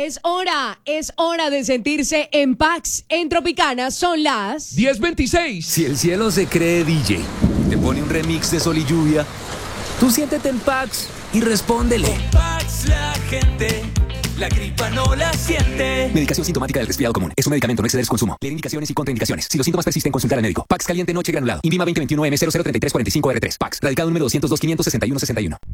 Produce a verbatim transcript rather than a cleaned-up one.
Es hora, es hora de sentirse en Pax. En Tropicana son las diez veintiséis. Si el cielo se cree D J, te pone un remix de Sol y Lluvia, tú siéntete en Pax y respóndele. Con Pax la gente, la gripa no la siente. Medicación sintomática del resfriado común. Es un medicamento, no exceder su consumo. Leer indicaciones y contraindicaciones. Si los síntomas persisten, consultar al médico. Pax caliente noche granulado. INVIMA veinte veintiuno M cero cero tres tres cuatro cinco R tres. Pax. Radicado número doscientos dos, quinientos sesenta y uno, sesenta y uno.